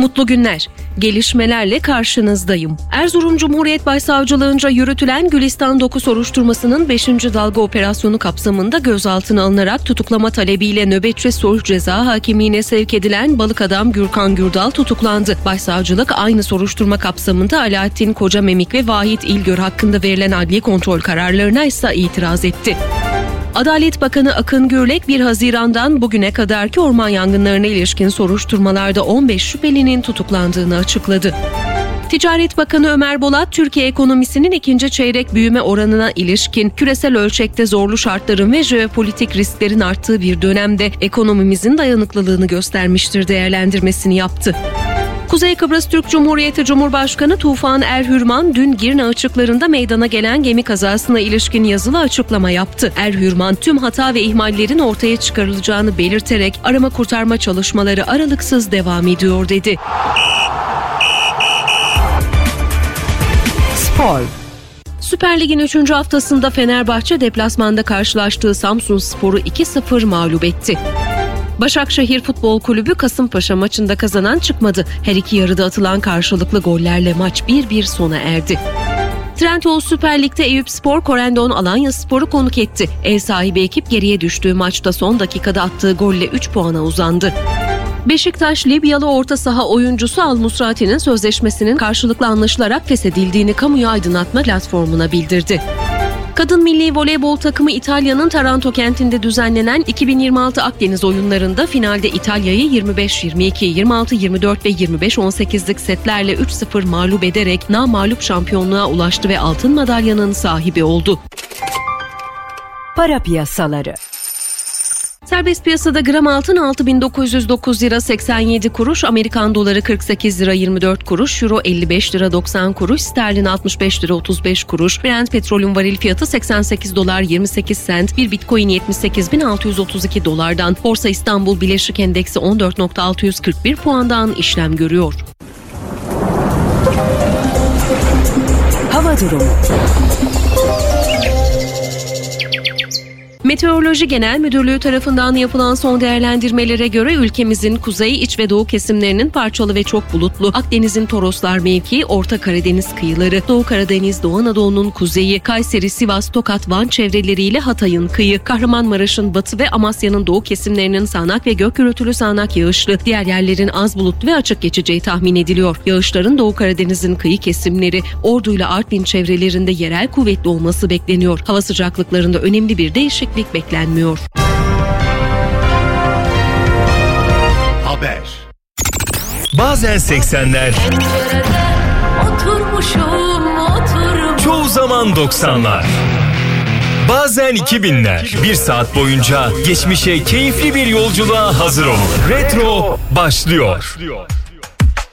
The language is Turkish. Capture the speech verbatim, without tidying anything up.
Mutlu günler. Gelişmelerle karşınızdayım. Erzurum Cumhuriyet Başsavcılığınca yürütülen Gülistan dokuz soruşturmasının beşinci dalga operasyonu kapsamında gözaltına alınarak tutuklama talebiyle nöbetçi sulh ceza hakimliğine sevk edilen balık adam Gürkan Gürdal tutuklandı. Başsavcılık aynı soruşturma kapsamında Alaaddin Kocamemik ve Vahit İlgör hakkında verilen adli kontrol kararlarına ise itiraz etti. Adalet Bakanı Akın Gürlek bir Haziran'dan bugüne kadarki orman yangınlarına ilişkin soruşturmalarda on beş şüphelinin tutuklandığını açıkladı. Ticaret Bakanı Ömer Bolat, Türkiye ekonomisinin ikinci çeyrek büyüme oranına ilişkin küresel ölçekte zorlu şartların ve jeopolitik risklerin arttığı bir dönemde ekonomimizin dayanıklılığını göstermiştir değerlendirmesini yaptı. Kuzey Kıbrıs Türk Cumhuriyeti Cumhurbaşkanı Tufan Erhürman dün Girne açıklarında meydana gelen gemi kazasına ilişkin yazılı açıklama yaptı. Erhürman tüm hata ve ihmallerin ortaya çıkarılacağını belirterek arama kurtarma çalışmaları aralıksız devam ediyor dedi. Spor. Süper Lig'in üçüncü haftasında Fenerbahçe deplasmanda karşılaştığı Samsunspor'u iki sıfır mağlup etti. Başakşehir Futbol Kulübü Kasımpaşa maçında kazanan çıkmadı. Her iki yarıda atılan karşılıklı gollerle maç bir bir sona erdi. Trendyol Süper Lig'de Eyüpspor Korendon Alanyaspor'u konuk etti. Ev sahibi ekip geriye düştüğü maçta son dakikada attığı golle üç puana uzandı. Beşiktaş, Libyalı orta saha oyuncusu Al Musrati'nin sözleşmesinin karşılıklı anlaşılarak feshedildiğini kamuya aydınlatma platformuna bildirdi. Kadın milli voleybol takımı İtalya'nın Taranto kentinde düzenlenen iki bin yirmi altı Akdeniz oyunlarında finalde İtalya'yı yirmi beş yirmi iki, yirmi altı yirmi dört ve yirmi beş on sekizlik setlerle üç sıfır mağlup ederek namağlup şampiyonluğa ulaştı ve altın madalyanın sahibi oldu. Para piyasaları. Serbest piyasada gram altın altı bin dokuz yüz dokuz lira seksen yedi kuruş, Amerikan doları kırk sekiz lira yirmi dört kuruş, euro elli beş lira doksan kuruş, sterlin altmış beş lira otuz beş kuruş, Brent petrolün varil fiyatı seksen sekiz dolar yirmi sekiz sent, bir bitcoin yetmiş sekiz bin altı yüz otuz iki dolardan, Borsa İstanbul Bileşik Endeksi on dört bin altı yüz kırk bir puandan işlem görüyor. Hava durumu. Meteoroloji Genel Müdürlüğü tarafından yapılan son değerlendirmelere göre ülkemizin kuzey, iç ve doğu kesimlerinin parçalı ve çok bulutlu, Akdeniz'in Toroslar mevkii, Orta Karadeniz kıyıları, Doğu Karadeniz, Doğu Anadolu'nun kuzeyi, Kayseri, Sivas, Tokat, Van çevreleriyle Hatay'ın kıyı, Kahramanmaraş'ın batı ve Amasya'nın doğu kesimlerinin sağanak ve gök gürültülü sağanak yağışlı, diğer yerlerin az bulutlu ve açık geçeceği tahmin ediliyor. Yağışların Doğu Karadeniz'in kıyı kesimleri, Ordu ile Artvin çevrelerinde yerel kuvvetli olması bekleniyor. Hava sıcaklıklarında önemli bir değişiklik beklenmiyor. Haber. Bazen seksenler, oturmuşum, oturmuş. çoğu zaman doksanlar. Bazen iki binler. Bir saat boyunca geçmişe keyifli bir yolculuğa hazır olun. Retro başlıyor.